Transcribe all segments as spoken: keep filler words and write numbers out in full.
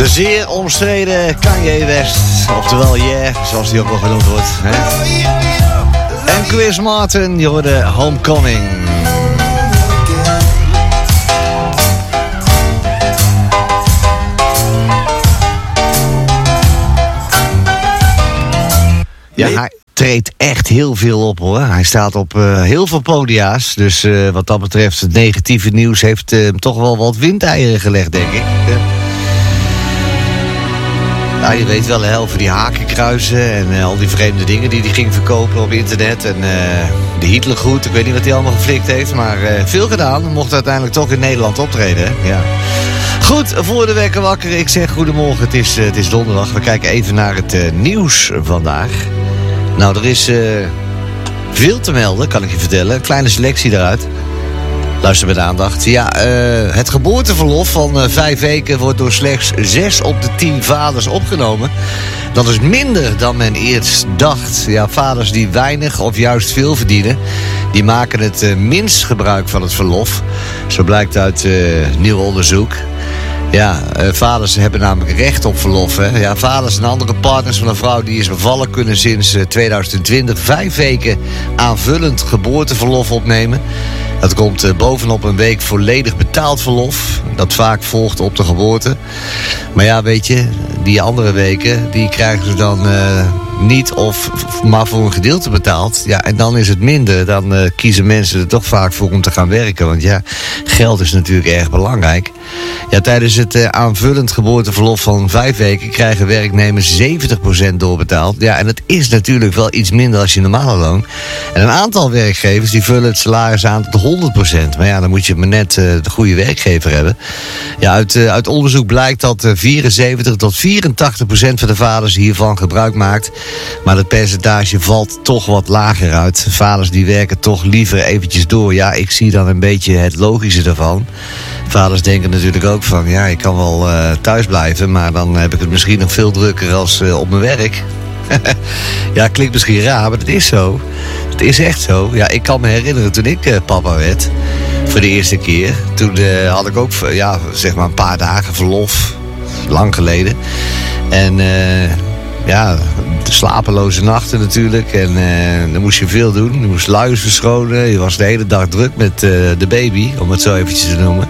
De zeer omstreden Kanye West, oftewel Yeah, zoals die ook wel genoemd wordt. Hè? En Chris Martin, je hoorde Homecoming. Ja, hij treedt echt heel veel op, hoor. Hij staat op uh, heel veel podia's. Dus uh, wat dat betreft, het negatieve nieuws heeft hem uh, toch wel wat windeieren gelegd, denk ik. Uh. Nou, je weet wel, hè, over die hakenkruisen en uh, al die vreemde dingen die hij ging verkopen op internet. En uh, de Hitlergroet, ik weet niet wat hij allemaal geflikt heeft, maar uh, veel gedaan. Mocht uiteindelijk toch in Nederland optreden, hè? Ja. Goed, voor de wekker wakker. Ik zeg goedemorgen, het is, uh, het is donderdag. We kijken even naar het uh, nieuws vandaag. Nou, er is uh, veel te melden, kan ik je vertellen. Een kleine selectie daaruit. Luister met aandacht. Ja, uh, het geboorteverlof van uh, vijf weken wordt door slechts zes op de tien vaders opgenomen. Dat is minder dan men eerst dacht. Ja, vaders die weinig of juist veel verdienen, die maken het uh, minst gebruik van het verlof. Zo blijkt uit uh, nieuw onderzoek. Ja, uh, vaders hebben namelijk recht op verlof. Hè? Ja, vaders en andere partners van een vrouw die is bevallen kunnen sinds uh, twintig twintig vijf weken aanvullend geboorteverlof opnemen. Dat komt uh, bovenop een week volledig betaald verlof. Dat vaak volgt op de geboorte. Maar ja, weet je, die andere weken, die krijgen ze dan uh, niet of maar voor een gedeelte betaald. Ja, en dan is het minder. Dan uh, kiezen mensen er toch vaak voor om te gaan werken. Want ja, geld is natuurlijk erg belangrijk. Ja, tijdens het uh, aanvullend geboorteverlof van vijf weken krijgen werknemers zeventig procent doorbetaald. Ja, en dat is natuurlijk wel iets minder als je normale loon. En een aantal werkgevers die vullen het salaris aan tot honderd procent. Maar ja, dan moet je maar net uh, de goede werkgever hebben. Ja, uit, uh, uit onderzoek blijkt dat uh, vierenzeventig tot vierentachtig procent van de vaders hiervan gebruik maakt. Maar het percentage valt toch wat lager uit. Vaders die werken toch liever eventjes door. Ja, ik zie dan een beetje het logische daarvan. Vaders denken natuurlijk ook van, ja, ik kan wel uh, thuis blijven, maar dan heb ik het misschien nog veel drukker als uh, op mijn werk. Ja, klinkt misschien raar, maar het is zo. Het is echt zo. Ja, ik kan me herinneren toen ik uh, papa werd, voor de eerste keer. Toen uh, had ik ook, ja, zeg maar een paar dagen verlof. Lang geleden. En uh, ja, de slapeloze nachten natuurlijk. En uh, dan moest je veel doen. Je moest luiers verschonen. Je was de hele dag druk met uh, de baby, om het zo eventjes te noemen.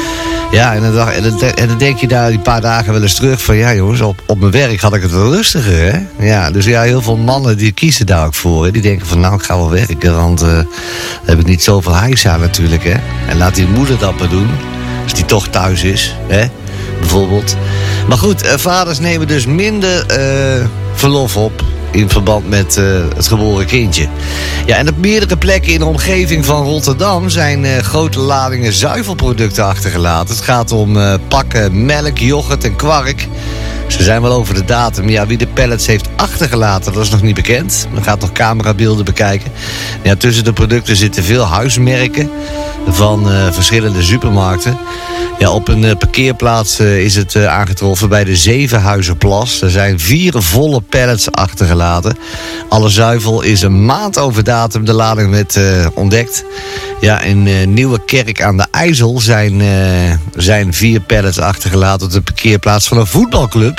Ja, en dan, dacht, en, dan, en dan denk je daar die paar dagen wel eens terug van, ja jongens, op, op mijn werk had ik het wel rustiger, hè. Ja, dus ja, heel veel mannen die kiezen daar ook voor, hè? Die denken van, nou, ik ga wel werken, want uh, dan heb ik niet zoveel hijs aan natuurlijk, hè. En laat die moeder dat maar doen, als die toch thuis is, hè, bijvoorbeeld. Maar goed, uh, vaders nemen dus minder uh, verlof op in verband met uh, het geboren kindje. Ja, en op meerdere plekken in de omgeving van Rotterdam zijn uh, grote ladingen zuivelproducten achtergelaten. Het gaat om uh, pakken melk, yoghurt en kwark. Ze zijn wel over de datum. Ja, wie de pallets heeft achtergelaten, dat is nog niet bekend. Men gaat nog camerabeelden bekijken. Ja, tussen de producten zitten veel huismerken van uh, verschillende supermarkten. Ja, op een uh, parkeerplaats uh, is het uh, aangetroffen bij de Zevenhuizenplas. Er zijn vier volle pallets achtergelaten. Alle zuivel is een maand over datum. De lading werd uh, ontdekt. Ja, in uh, Nieuwekerk aan de IJssel zijn, uh, zijn vier pallets achtergelaten op de parkeerplaats van een voetbalclub.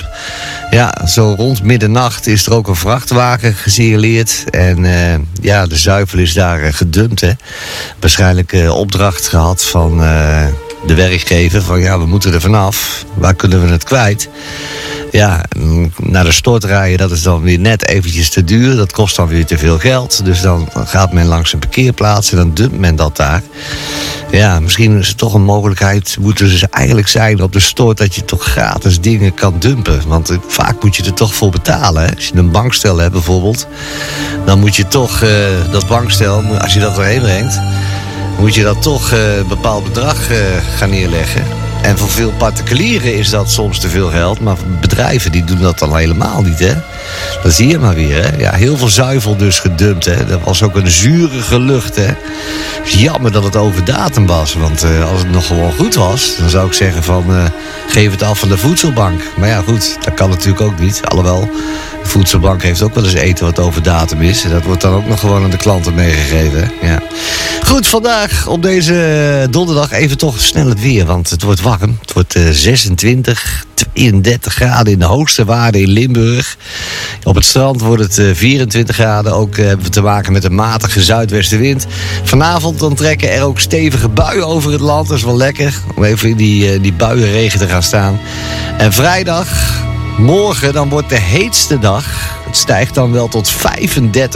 Ja, zo rond middernacht is er ook een vrachtwagen gesignaleerd. En uh, ja, de zuivel is daar uh, gedumpt, hè. Waarschijnlijk uh, opdracht gehad van Uh, de werkgever van, ja, we moeten er vanaf. Waar kunnen we het kwijt? Ja, naar de stort rijden, dat is dan weer net eventjes te duur. Dat kost dan weer te veel geld. Dus dan gaat men langs een parkeerplaats en dan dumpt men dat daar. Ja, misschien is het toch een mogelijkheid, moet er dus eigenlijk zijn op de stort, dat je toch gratis dingen kan dumpen. Want vaak moet je er toch voor betalen, hè? Als je een bankstel hebt bijvoorbeeld, dan moet je toch uh, dat bankstel, als je dat erheen brengt, moet je dat toch uh, een bepaald bedrag uh, gaan neerleggen. En voor veel particulieren is dat soms te veel geld. Maar bedrijven die doen dat dan helemaal niet, hè. Dat zie je maar weer, hè. Ja, heel veel zuivel dus gedumpt, hè. Dat was ook een zurige lucht, hè. Het is jammer dat het over datum was. Want uh, als het nog gewoon goed was, dan zou ik zeggen van Uh, geef het af van de voedselbank. Maar ja, goed, dat kan natuurlijk ook niet. Alhoewel, Voedselbank heeft ook wel eens eten wat over datum is. En dat wordt dan ook nog gewoon aan de klanten meegegeven. Ja. Goed, vandaag op deze donderdag even toch snel het weer. Want het wordt warm. Het wordt uh, zesentwintig, tweeëndertig graden in de hoogste waarde in Limburg. Op het strand wordt het uh, vierentwintig graden. Ook uh, hebben we te maken met een matige zuidwestenwind. Vanavond dan trekken er ook stevige buien over het land. Dat is wel lekker om even in die, uh, die buienregen te gaan staan. En vrijdag, morgen, dan wordt de heetste dag. Het stijgt dan wel tot vijfendertig